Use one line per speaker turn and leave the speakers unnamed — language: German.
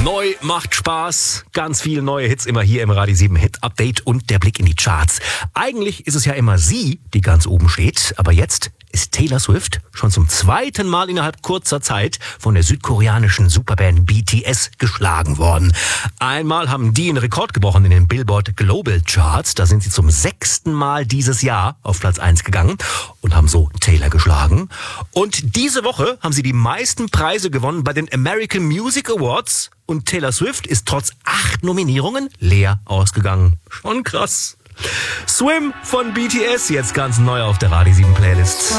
Neu macht Spaß. Ganz viele neue Hits immer hier im Radio 7 Hit Update und der Blick in die Charts. Eigentlich ist es ja immer sie, die ganz oben steht, aber jetzt ist Taylor Swift schon zum zweiten Mal innerhalb kurzer Zeit von der südkoreanischen Superband BTS geschlagen worden. Einmal haben die einen Rekord gebrochen in den Billboard Global Charts. Da sind sie zum 6. Mal dieses Jahr auf Platz 1 gegangen und haben so Taylor geschlagen. Und diese Woche haben sie die meisten Preise gewonnen bei den American Music Awards. Und Taylor Swift ist trotz 8 Nominierungen leer ausgegangen. Schon krass. Swim von BTS, jetzt ganz neu auf der Radio 7 Playlist.